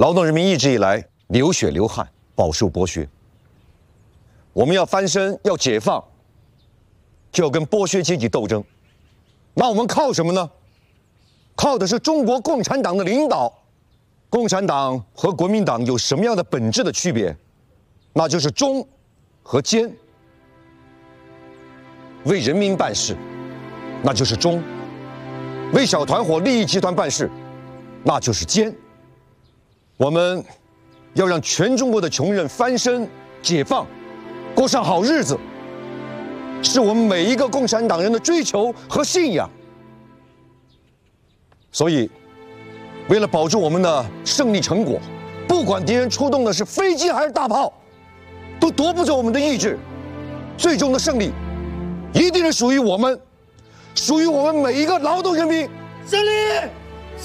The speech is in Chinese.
劳动人民一直以来流血流汗，饱受剥削。我们要翻身，要解放，就要跟剥削阶级斗争。那我们靠什么呢？靠的是中国共产党的领导。共产党和国民党有什么样的本质的区别？那就是忠和奸。为人民办事，那就是忠；为小团伙利益集团办事，那就是奸。我们要让全中国的穷人翻身解放，过上好日子，是我们每一个共产党人的追求和信仰。所以，为了保住我们的胜利成果，不管敌人出动的是飞机还是大炮，都夺不走我们的意志。最终的胜利，一定是属于我们每一个劳动人民。胜利！